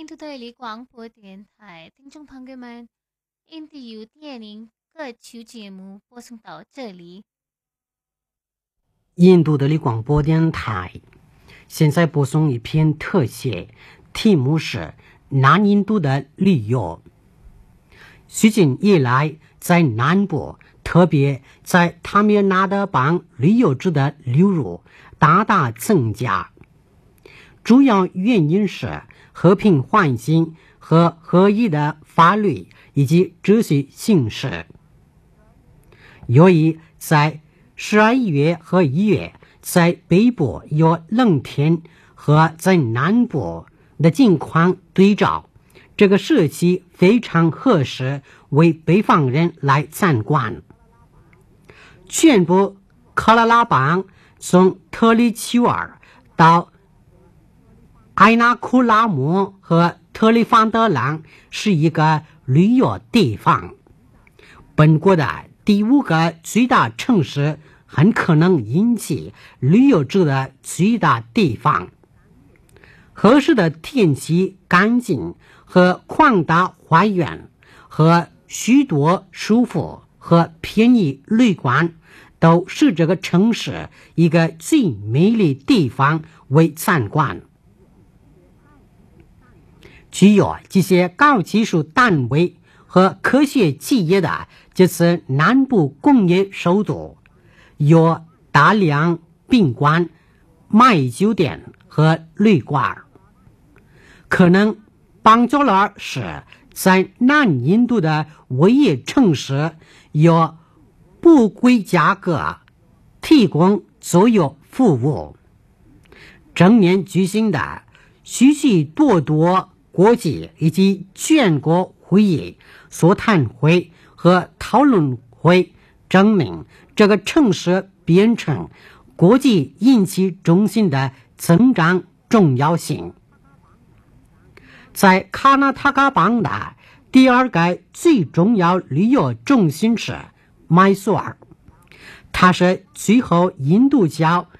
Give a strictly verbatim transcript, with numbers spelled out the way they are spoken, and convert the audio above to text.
印度对里广播电台听众朋友们，印度有电影歌曲节目播送到这里。 印度的里广播电台现在播送一篇特写，题目是南印度的旅游。最近以来，在南部，特别在塔米尔纳德邦旅游者的流入大大增加。主要原因是和平环境和合一的法律以及秩序形势。由于在十二月和一月，在北部有冷天和在南部的境况对照，这个时期非常合适为北方人来参观。全部喀拉拉邦从特里奇尔到埃纳库拉姆和特里方德朗是一个旅游地方。本国的第五个最大城市很可能引起旅游者的最大地方。合适的天气、干净和宽大花园和许多舒服和便宜旅馆都是这个城市一个最美丽地方为参观。具有这些高技术单位和科学企业的这次南部工业首都，有大量宾馆、卖酒店和旅馆。可能邦加拉是在南印度的唯一城市，有不贵价格提供所有服务。整年举行的许许多多国际以及全国会议、座谈会和讨论会证明这个城市变成国际引起中心的增长重要性。在卡纳塔卡邦的第二个最重要旅游中心是麦苏尔，它是最后印度教